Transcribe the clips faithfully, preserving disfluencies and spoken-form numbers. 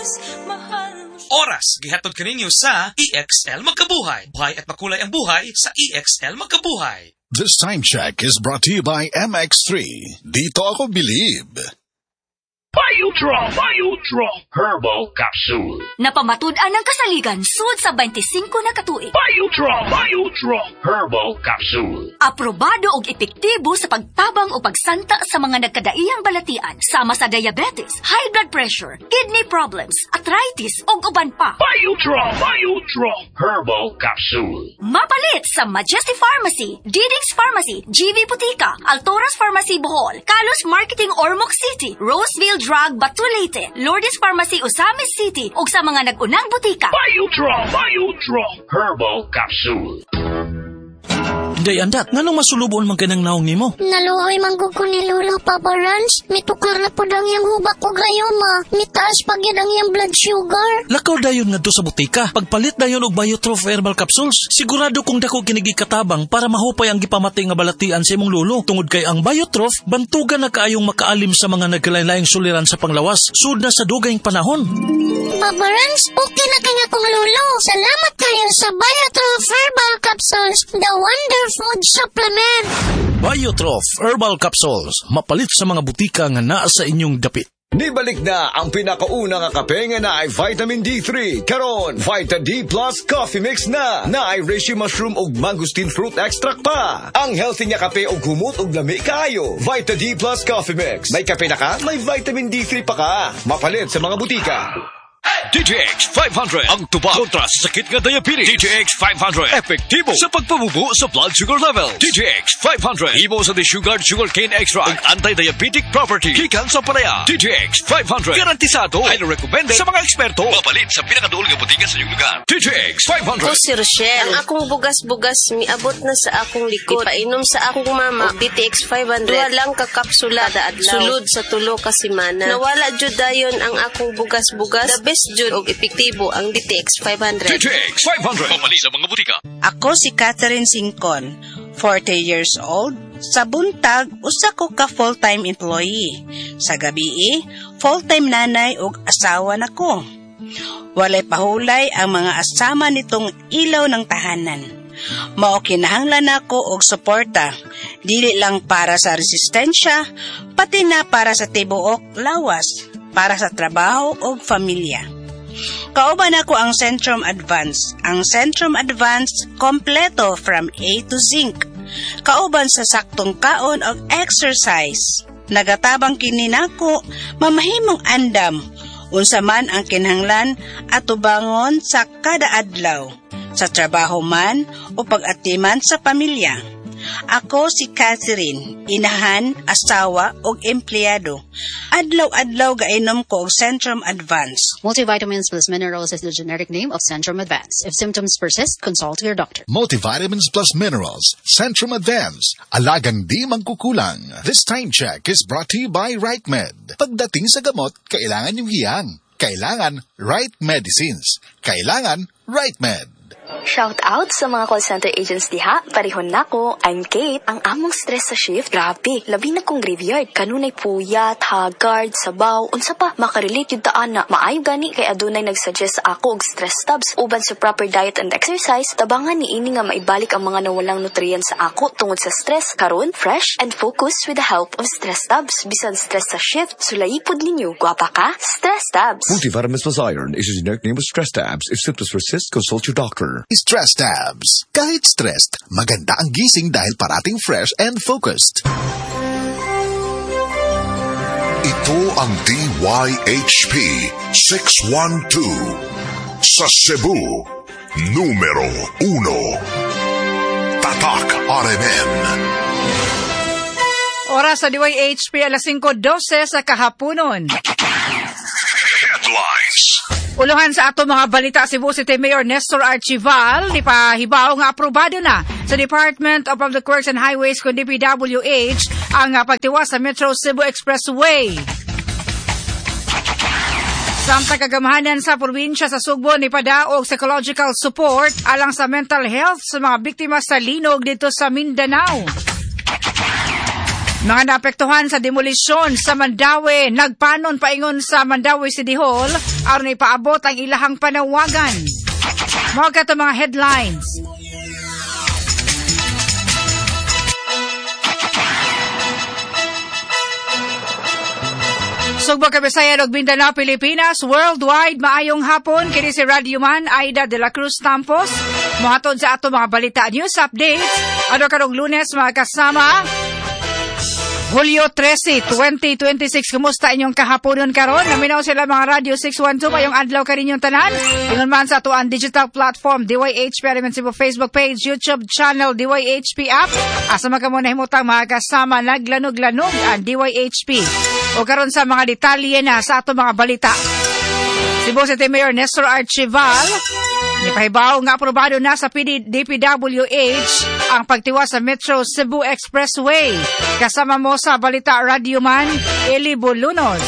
Oras, gihatod kaninyo sa E X L Magkabuhay. Buhay at makulay ang buhay sa E X L Magkabuhay. This time check is brought to you by M X three. Dito ako believe. Biotrol, Biotrol Herbal Capsule. Napamatud-an ng kasaligan sud sa twenty-five na katuig. Biotrol, Biotrol Herbal Capsule. Aprobado og epektibo sa pagtabang o pagsanta sa mga nagkadaiyang balatian sama sa diabetes, high blood pressure, kidney problems, arthritis ug uban pa. Biotrol, Biotrol Herbal Capsule. Mapalit sa Majesty Pharmacy, D D X Pharmacy, G V Butika, Altoras Pharmacy Bohol, Kalos Marketing Ormoc City, Roseville Drug Batulete, Lourdes Pharmacy Osamis City ug sa mga nag-unang butika. Biotrol, Biotrol Herbal Capsule. Day andak, nganong masulubon man kanang naong nimo? Naluoy manggug ko ni Lola Papa Rans. Mitukar na po dang yung hubak ko gayoma. Mitaas pag yan ang yung blood sugar. Lakaw dayon nga do sa butika. Pagpalit dayon og Biotrof Herbal Capsules. Sigurado kung dako kinigi katabang para mahupay ang gipamatay nga balatian sa imong lolo. Tungod kay ang Biotrof, bantugan na kaayong makaalim sa mga nagkalain-laing suliran sa panglawas. Sud na sa dugayng panahon. Papa Rans, okay na kanya kong lolo. Salamat kayo sa Biotrof Herbal Capsules. The Wonder Food Supplement. Biotrof Herbal Capsules. Mapalit sa mga butika nga naa sa inyong dapit. Nibalik na ang pinakauna nga kape nga na ay vitamin D three. Karon, Vita D Plus Coffee Mix na. Na ay reishi mushroom ug mangosteen fruit extract pa. Ang healthy nga kape ug humot ug lami kaayo. Vita D Plus Coffee Mix. May kape na ka, may vitamin D three pa ka. Mapalit sa mga butika. D J X five hundred ang tubag kontra sa sakit nga diabetes. D J X five hundred epektibo sa pagpabubo sa blood sugar level. D J X five hundred himo sa desugared sugarcane extract ug anti-diabetic property gikan sa palaya. D J X five hundred garantisado ay recommended sa mga eksperto. Mapalit sa pinakaduol nga butika sa inyong lugar. D J X five hundred. Ko si Rochelle, ang akong bugas-bugas miabot na sa akong likod. Ipainom sa akong mama og D T X five hundred. Duha lang ka kapsula kada adlaw. Sulod sa tulo ka semana. Nawala jud dayon ang akong bugas-bugas. The best jud og epektibo ang D T X five hundred. D J X five hundred. Mapalit sa mga butika. Ako si Catherine Singcon, forty years old. Sa buntag, usa ko ka full-time employee. Sa gabi, full-time nanay ug asawa nako. Walay pahulay ang mga asama nitong ilaw ng tahanan. Mao kinahanglan nako og suporta, dili lang para sa resistensya, pati na para sa tibuok lawas, para sa trabaho ug pamilya. Kauban ako ang Centrum Advance. Ang Centrum Advance kompleto from A to Zinc. Kauban sa saktong kaon og exercise. Nagatabang kini nako mamahimong andam. Unsa man ang kinahanglan atubangon sa kada adlaw. Sa trabaho man o pag-atiman sa pamilya. Ako si Catherine, inahan, asawa ug empleyado. Adlaw-adlaw gainom ko og Centrum Advance. Multivitamins plus minerals is the generic name of Centrum Advance. If symptoms persist, consult your doctor. Multivitamins plus minerals, Centrum Advance. Alagang di mangkukulang. This time check is brought to you by RightMed. Pagdating sa gamot, kailangan yung hiyang. Kailangan Right Medicines. Kailangan RightMed. Shout out sa mga call center agents diha. Parihon nako, I'm Kate. Ang among stress sa shift, grabe. Labi na kong graveyard. Kanunay puyat, haggard, sabaw, unsa pa. Makarelate yung taan na maayo gani kay adunay nagsuggest sa ako og stress tabs. Uban sa proper diet and exercise, tabangan ni ini nga maibalik ang mga nawalang nutrients sa ako tungod sa stress. Karon, fresh and focused with the help of stress tabs. Bisan stress sa shift, sulayipod ninyo. Gwapa ka? Stress tabs. Multivitamins plus iron is a generic name of stress tabs. If symptoms persist, consult your doctor. Stress Tabs. Kahit stressed, maganda ang gising dahil parating fresh and focused. Ito ang D Y H P six one two. Sa Cebu, numero uno. Tatak R M N. Oras sa D Y H P alas five twelve sa kahaponon. Headlines. Uluhan sa ato mga balita, Cebu City Mayor Nestor Archival ipahibaw nga aprobado na sa Department of Public Works and Highways kung D P W H ang pagtiwas sa Metro Cebu Expressway. Samtang kagamahanan sa probinsya sa Sugbo ni padaog psychological support alang sa mental health sa mga biktima sa linog dito sa Mindanao. Mga naapektuhan sa demolisyon sa Mandawi, nagpanon paingon sa Mandawi City Hall aron ipaabot ang ilahang panawagan. Mga kato mga headlines. Sugbo Kabisayan ug Mindanao, Pilipinas, worldwide maayong hapon. Kini si Radio Man Aida de la Cruz Tampos. Mohatod sa ato mga balita news updates. Ano karong Lunes mga kasama? Hulyo thirteen, twenty twenty-six. Kumusta inyong kahaponon karon? Naminaw sila mga Radio six one two mayong adlaw kaninyong tanan. Ingon man sa atuan digital platform D Y H P Ariman Cebu Facebook page, YouTube channel D Y H P app. Asa man kamo nahimutang mga kasama naglanog-lanog ang D Y H P. O karon sa mga detalye na sa ato mga balita. Cebu City Mayor Nestor Archival nipahibaw nga aprobado na sa D P W H ang pagtiwas sa Metro Cebu Expressway. Kasama mo sa balita Radio Man, Eli Bolunos.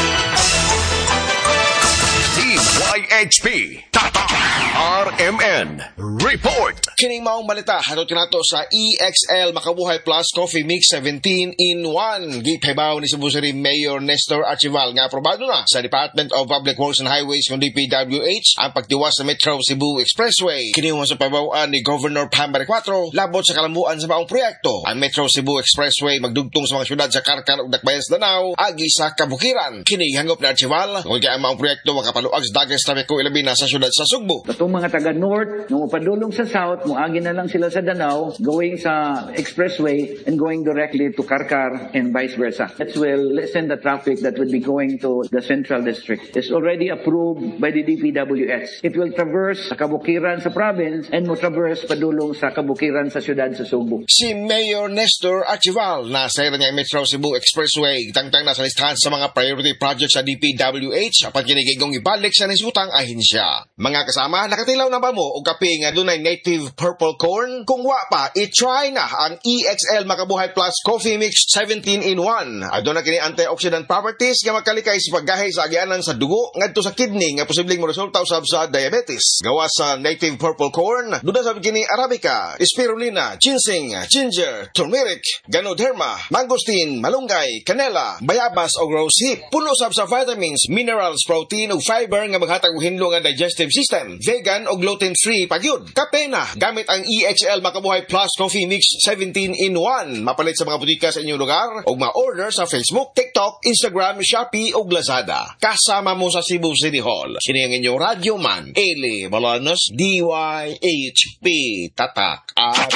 D Y H P Tata R M N Report. Kining maong balita hato tinato sa E X L Makabuhay Plus Coffee Mix seventeen in one. Gipahibaw ni Cebu City Mayor Nestor Archival nga aprobado na sa Department of Public Works and Highways ng D P W H ang pagtiwas sa Metro Cebu Expressway. Kini sa pahibawaan ni Governor Pam Bariccuatro labot sa kalambuan sa maong proyekto. Ang Metro Cebu Expressway magdugtong sa mga syudad sa Carcar ug Dakbayan sa Danao agi sa Kabukiran. Kini hangop ni Archival kung kaya ang maong proyekto makapaluag sa dagat sa Meco ilabi na sa syudad sa Sugbo. Itong mga taga-north nung upadulong sa south, muagi na lang sila sa Danao, going sa expressway and going directly to Carcar and vice versa. That will lessen the traffic that would be going to the central district. It's already approved by the D P W H. It will traverse sa Kabukiran sa province and mo traverse padulong sa Kabukiran sa syudad sa Sugbo. Si Mayor Nestor Archival na sa niya Metro Cebu Expressway tangtang na sa listahan sa mga priority projects sa D P W H apan kinigigong ibalik sa nisutang ahensya. Mga kasama, nakatilaw na ba mo o kape nga dunay native purple corn? Kung wa pa, i-try na ang E X L Makabuhay Plus Coffee Mix seventeen in one. Aduna kini antioxidant properties nga makalikay sa paggahay sa agianan sa dugo ngadto sa kidney nga posibleng mo resulta usab sa diabetes. Gawa sa native purple corn, duda sa kini arabica, spirulina, ginseng, ginger, turmeric, ganoderma, mangosteen, malunggay, canela, bayabas o rosehip. Puno sab sa vitamins, minerals, protein ug fiber nga maghatag og hinlo nga digestive system. Vegan o gluten-free pagyud. Kape na gamit ang E X L Makabuhay Plus Coffee Mix seventeen in one. Mapalit sa mga butika sa inyong lugar o ma-order sa Facebook, TikTok, Instagram, Shopee o Lazada. Kasama mo sa Cebu City Hall. Sino ang inyong Radio Man, Eli Bolanos, D Y H P Tatak at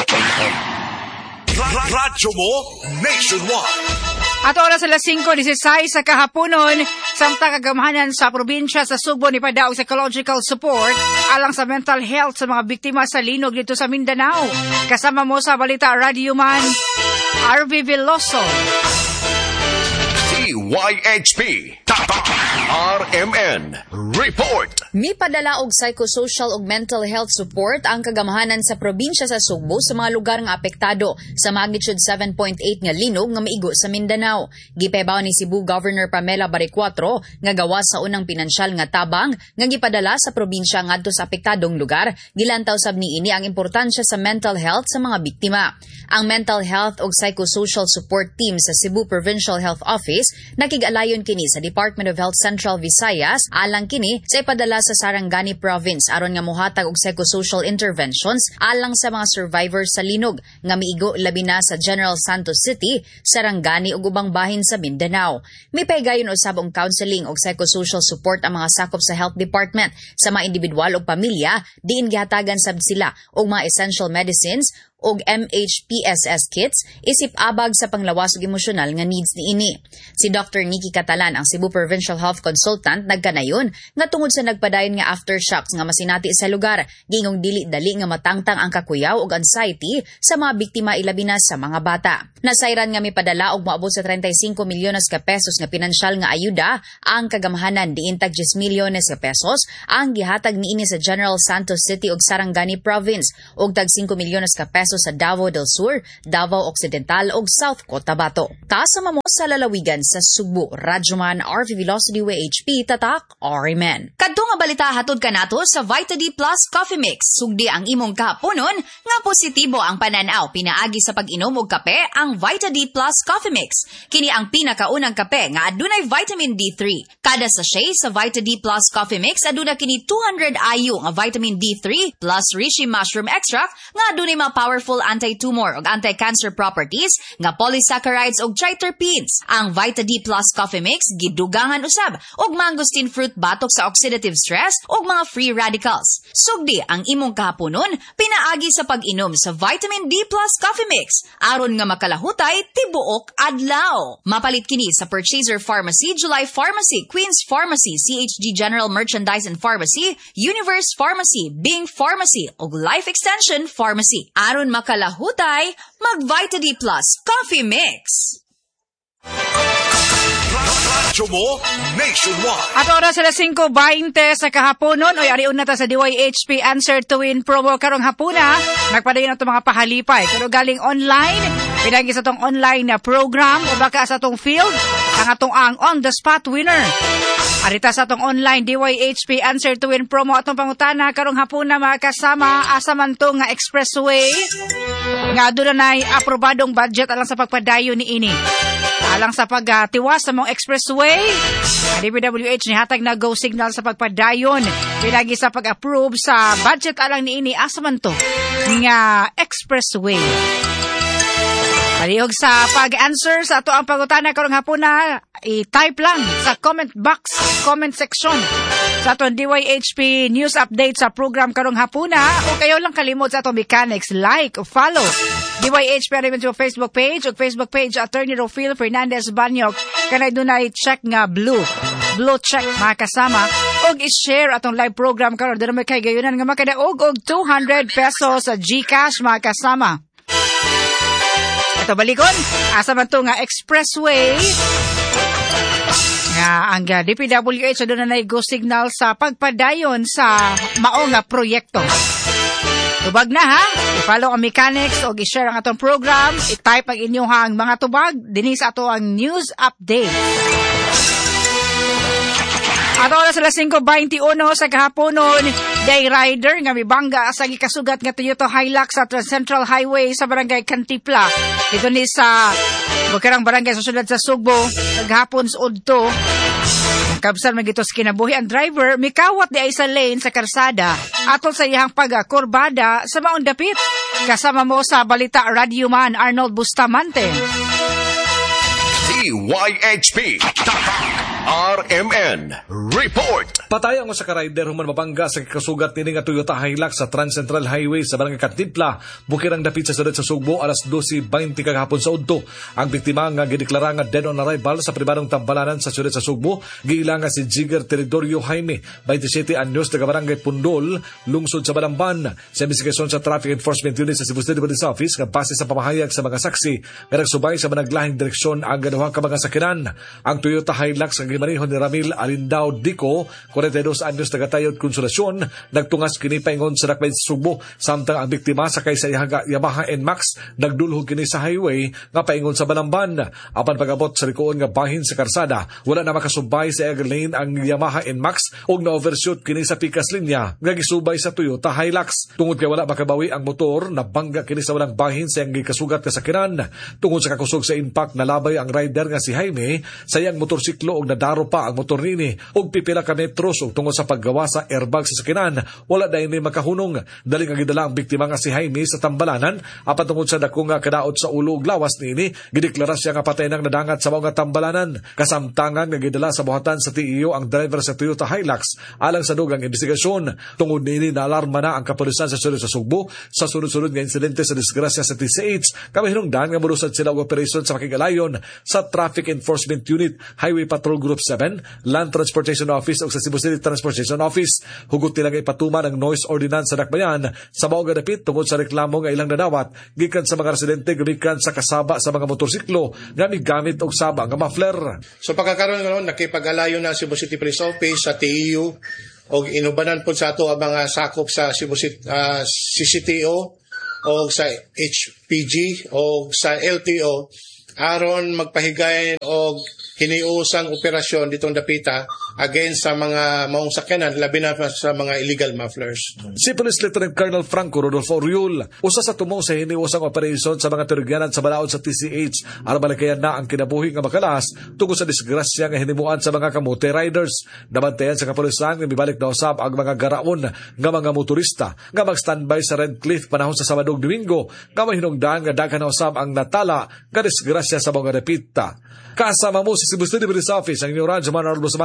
Radyo mo Nationwide. At oras alas singko dieciséis sa kahaponon, samtang kagamahanan sa probinsya sa Sugbo ni padaog psychological support alang sa mental health sa mga biktima sa linog dito sa Mindanao. Kasama mo sa balita Radio Man, R V Veloso. D Y H P Tata R M N Report. Mipadala og psychosocial ug mental health support ang kagamahanan sa probinsya sa Sugbo sa mga lugar nga apektado sa magnitude seven point eight nga linog nga maigo sa Mindanao. Gipahibaw ni Cebu Governor Pamela Bariccuatro nga gawas sa unang pinansyal nga tabang nga gipadala sa probinsya ngadto sa apektadong lugar, gilantaw sab niini ang importansya sa mental health sa mga biktima. Ang mental health ug psychosocial support team sa Cebu Provincial Health Office nakig-alayon kini sa Department of Health Central Visayas alang kini sa ipadala sa Sarangani Province aron nga mohatag og psychosocial interventions alang sa mga survivors sa linog nga miigo labi na sa General Santos City, Sarangani ug ubang bahin sa Mindanao. Mipahigayon usab og counseling ug psychosocial support ang mga sakop sa Health Department sa mga individual ug pamilya diin gihatagan sab sila og mga essential medicines og M H P S S kits isip abag sa panglawas ug emosyonal nga needs niini. Si Doctor Nikki Catalan, ang Cebu Provincial Health Consultant, nagkanayon nga tungod sa nagpadayon nga aftershocks nga masinati sa lugar, gingong dili dali nga matangtang ang kakuyaw ug anxiety sa mga biktima ilabi na sa mga bata. Nasayran nga mipadala og moabot sa thirty-five milyones ka pesos nga pinansyal nga ayuda ang kagamahanan diin tag ten milyones ka pesos ang gihatag niini sa General Santos City ug Sarangani Province ug tag five milyones ka pesos sa Davao del Sur, Davao Occidental ug South Cotabato. Kasama mo sa lalawigan sa Sugbo, Radyo Man, R V Velocity W H P Tatak, R M N. Kadtong nga balita hatod kanato sa Vita D Plus Coffee Mix. Sugdi ang imong kahaponon nga positibo ang pananaw pinaagi sa pag-inom og kape ang Vita D Plus Coffee Mix. Kini ang pinakaunang kape nga adunay vitamin D three. Kada sachet sa Vita D Plus Coffee Mix aduna kini two hundred I U nga vitamin D three plus reishi mushroom extract nga adunay mga powerful anti-tumor ug anti-cancer properties nga polysaccharides ug triterpenes. Ang Vita D Plus Coffee Mix gidugangan usab og mangosteen fruit batok sa oxidative stress ug mga free radicals. Sugdi ang imong kahaponon pinaagi sa pag-inom sa Vitamin D Plus Coffee Mix aron nga makalahutay tibuok adlaw. Mapalit kini sa Purchaser Pharmacy, July Pharmacy, Queen's Pharmacy, C H G General Merchandise and Pharmacy, Universe Pharmacy, Bing Pharmacy ug Life Extension Pharmacy. Aron makalahutay, mag Vita D Plus Coffee Mix. Radyo mo nationwide. At oras sa singko twenty sa kahaponon, oy ariun na ta sa D Y H P Answer to Win promo karong hapuna. Nagpadayon na ito mga pahalipay. Pero galing online, pinagi sa tong online na program o baka sa tong field, ang atong ang on-the-spot winner. Arita sa tong online D Y H P Answer to Win promo atong pangutana karong hapuna mga kasama asa man to nga expressway nga aduna nay aprobadong budget alang sa pagpadayon ni ini. Alang sa pagtiwas sa mong expressway, D P W H ni hatag na go signal sa pagpadayon. Pinagi sa pag-approve sa budget alang ni ini asa man to nga expressway. Palihog sa pag-answer sa ato ang pangutana karong hapuna, i-type lang sa comment box, comment section sa ato D Y H P news update sa program karong hapuna o kayo lang kalimot sa ato mechanics, like o follow D Y H P rin sa Facebook page o Facebook page Attorney Rofil Fernandez Banyok kanay dunay check nga blue blue check mga kasama og i-share atong live program karon dira may kay gayunan nga makadaog og two hundred pesos sa GCash mga kasama. Ito balikon, asa man to nga expressway nga ang D P W H doon na go signal sa pagpadayon sa mao nga proyekto. Tubag na ha, i-follow ang mechanics o i-share ang atong program, i-type ang inyong mga tubag, dinis ato ang news update. At oras sa singko twenty-one sa kahaponon, day rider nga mibangga sa gikasugat nga Toyota Hilux sa Trans Central Highway sa barangay Cantipla. Dito ni sa Bukirang barangay sa sulod sa Sugbo, naghapon sa Udto. Kabsal magito sa kinabuhi ang driver, mikawat di ay sa lane sa karsada atol sa iyang pagkurbada sa maong dapit. Kasama mo sa Balita Radio Man Arnold Bustamante. D Y H P R M N Report. Patay ang usa ka rider human mabangga sa kasugat nini nga Toyota Hilux sa Trans Central Highway sa barangay Cantipla, Bukirang dapit sa sulod sa Sugbo alas twelve twenty kagahapon sa Udto. Ang biktima nga gideklara nga dead on arrival sa pribadong tambalanan sa sulod sa Sugbo, giila nga si Jigger Territorio Jaime, twenty-seven anyos, taga barangay Pundol, lungsod sa Balamban. Sa investigasyon sa Traffic Enforcement Unit sa Cebu City Police Office nga base sa pamahayag sa mga saksi nga nagsubay sa managlahing direksyon ang gaduha ka mga sakinan. Ang Toyota Hilux nga gimaneho ni Ramil Alindao Dico, forty-two anyos, taga-Tayod Konsolasyon, nagtungas kini paingon sa Dakbayn Sugbo, samtang ang biktima sakay sa Yamaha N Max nagdulhog kini sa highway nga paingon sa Balamban. Apan pag-abot sa likuon nga bahin sa karsada, wala na makasubay sa iyang lane ang Yamaha N Max og na-overshoot kini sa pikas linya nga gisubay sa Toyota Hilux. Tungod kay wala makabawi ang motor, nabangga kini sa walang bahin sa iyang gikasugat ka sakinan. Tungod sa kakusog sa impact, nalabay ang rider nga si Jaime sa iyang motorsiklo og nadaro pa ang motor nini og pipila ka metros og tungod sa paggawa sa airbag sa sakinan, wala dayon ni makahunong. Dali nga gidala ang biktima nga si Jaime sa tambalanan, apan tungod sa dako nga kadaot sa ulo ug lawas nini, gideklara siya nga patay nang nadangat sa mga tambalanan. Kasamtangan nga gidala sa buhatan sa T I O ang driver sa Toyota Hilux alang sa dugang investigasyon. Tungod nini naalarma na ang kapulisan sa sulod sa Sugbo sa sunod-sunod nga insidente sa disgrasya sa T C H. Kami hinungdan nga mulusad sila og operasyon sa makigalayon sa Traffic Enforcement Unit, Highway Patrol Group seven, Land Transportation Office o sa Cebu City Transportation Office. Hugot nila nga ipatuman ang noise ordinance sa Dakbayan sa mao nga dapit tungod sa reklamo nga ilang nadawat gikan sa mga residente gumikan sa kasaba sa mga motorsiklo nga migamit og saba nga muffler. So pagkakaroon ngayon nakipag-alayo na Cebu City Police Office sa T I O og inubanan po sa ato ang mga sakop sa Cebu City, uh, C C T O o sa H P G o sa L T O aron magpahigayon og hiniusang operasyon ditong dapita against sa mga maong sakyanan, labi na sa mga illegal mufflers. Si Police Lieutenant Colonel Franco Rodolfo Oriol, usa sa tumong sa hiniusang operasyon sa mga turigyanan sa balaod sa T C H, aron malikayan na ang kinabuhi nga makalas tungkol sa disgrasya nga hinimuan sa mga kamote riders. Nabantayan sa kapulisan nga mibalik na usab ang mga garaon nga mga motorista nga mag-standby sa Red Cliff panahon sa Sabado ug Domingo nga may hinungdan nga daghan na usab ang natala nga disgrasya sa mga dapita. Kasama mo si Cebu City Police Office ang inyong radyo man